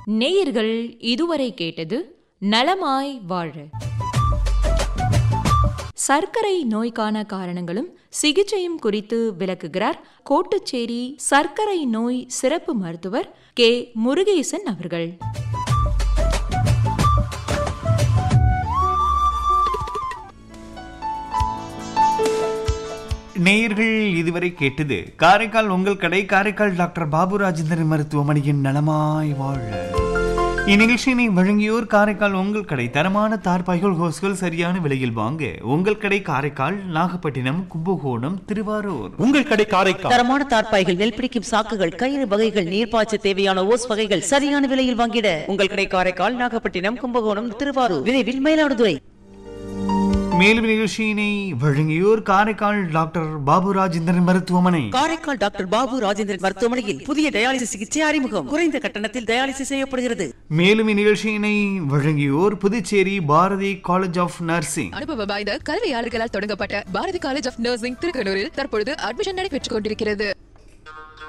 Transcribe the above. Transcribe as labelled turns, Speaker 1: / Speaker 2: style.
Speaker 1: நேயர்கள் இதுவரை கேட்டது நலமாய் வாழ. சர்க்கரை நோய்க்கான காரணங்களும் சிகிச்சையும் குறித்து விளக்குகிறார் கோட்டுச்சேரி சர்க்கரை நோய் சிறப்பு மருத்துவர் கே. முருகேசன் அவர்கள்.
Speaker 2: நேயர்கள் இதுவரை கேட்டது காரைக்கால் உங்கள் கடை, காரைக்கால் டாக்டர் பாபு ராஜேந்திரன் மருத்துவமனையின் நலமாய் வாழ. இந்நிகழ்ச்சியினை வழங்கியோர் காரைக்கால் உங்கள் கடை, தரமான தார்பாய்கள் ஹோஸ்கள் சரியான விலையில் வாங்க உங்கள் கடை காரைக்கால், நாகப்பட்டினம், கும்பகோணம், திருவாரூர்.
Speaker 3: உங்கள் கடை காரைக்கால்
Speaker 4: தரமான தார்பாய்கள், நெல் பிடிக்கும் சாக்குகள், கயிறு வகைகள், நீர்ப்பாய்ச்ச தேவையான ஓஸ் வகைகள் சரியான விலையில் வாங்கிட உங்கள் கடை காரைக்கால், நாகப்பட்டினம், கும்பகோணம், திருவாரூர். விரைவில் மயிலாடுதுறை.
Speaker 2: மேலும் நிகழ்ச்சியினை வழங்கியோர் காரைக்கால் டாக்டர் பாபு ராஜேந்திரன் மருத்துவமனை.
Speaker 4: காரைக்கால் டாக்டர் பாபு ராஜேந்திரன் மருத்துவமனையில் புதிய டயாலிசிஸ் சிகிச்சை அறிமுகம். குறைந்த கட்டணத்தில் டயாலிசிஸ் செய்யப்படுகிறது.
Speaker 2: மேலும் இந்நிகழ்ச்சியினை வழங்கியோர் Puducherry Bharathi college of nursing.
Speaker 5: அனுபவ வாய்ந்த கல்வியாளர்களால் தொடங்கப்பட்ட பாரதி காலேஜ் ஆஃப் நர்சிங் திருக்கனூரில் தற்பொழுது அட்மிஷன் நடைபெற்றுக் கொண்டிருக்கிறது.